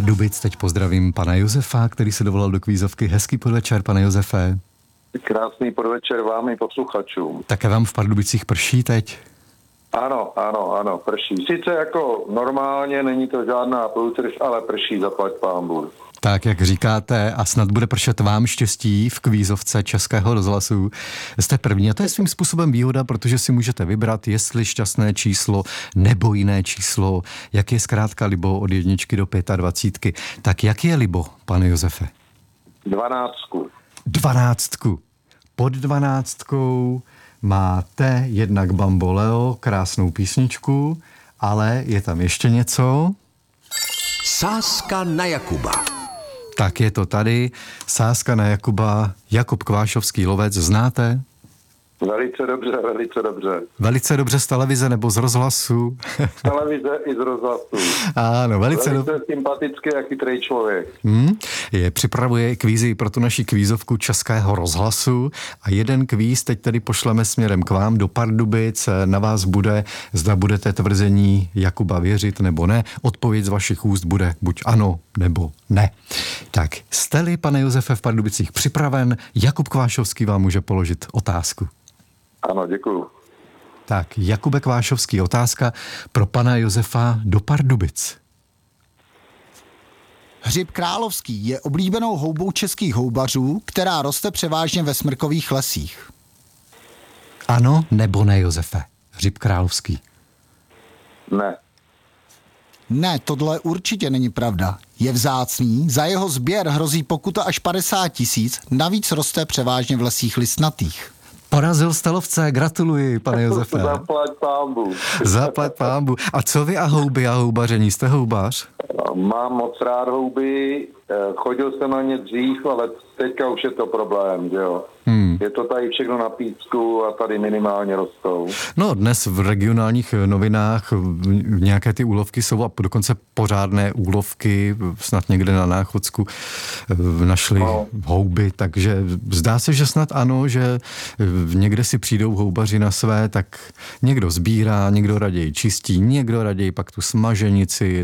Pardubic teď pozdravím pana Josefa, který se dovolal do kvízovky. Hezký podvečer, pane Josefe. Krásný podvečer vám i posluchačům. Také vám v Pardubicích prší teď? Ano, prší. Sice jako normálně, není to žádná průtrž, ale prší, zaplať pánbůh. Tak, jak říkáte, a snad bude pršet vám štěstí v kvízovce Českého rozhlasu. Jste první a to je svým způsobem výhoda, protože si můžete vybrat, jestli šťastné číslo nebo jiné číslo, jak je zkrátka libo od 1 do 25. Tak jak je libo, pane Josefe? 12. 12. Pod 12 máte jednak Bamboleo, krásnou písničku, ale je tam ještě něco. Sázka na Jakuba. Tak je to tady. Sázka na Jakuba. Jakub Kvášovský lovec. Znáte? Velice dobře. Velice dobře z televize nebo z rozhlasu? Z televize i z rozhlasu. Ano, velice sympatický a chytrý člověk. Připravuje kvízy pro tu naši kvízovku Českého rozhlasu a jeden kvíz teď tedy pošleme směrem k vám do Pardubic. Na vás bude, zda budete tvrzení Jakuba věřit nebo ne. Odpověď z vašich úst bude buď ano nebo ne. Tak, jste-li, pane Josefe, v Pardubicích připraven, Jakub Kvášovský vám může položit otázku. Ano, děkuju. Tak, Jakube Kvášovský, otázka pro pana Josefa do Pardubic. Hřib královský je oblíbenou houbou českých houbařů, která roste převážně ve smrkových lesích. Ano nebo ne, Josefe? Hřib královský. Ne. Ne, tohle určitě není pravda. Je vzácný, za jeho sběr hrozí pokuta až 50 000, navíc roste převážně v lesích listnatých. Porazil jste lovce, gratuluji, pane Josefe. Zaplať pánbu. A co vy a houby a houbaření? Jste houbař? Mám moc rád houby, chodil jsem na ně dřív, ale teďka už je to problém, že jo. Je to tady všechno na písku a tady minimálně rostou. No dnes v regionálních novinách nějaké ty úlovky jsou a dokonce pořádné úlovky, snad někde na Náchodsku našli houby, takže zdá se, že snad ano, že někde si přijdou houbaři na své, tak někdo sbírá, někdo raději čistí, někdo raději pak tu smaženici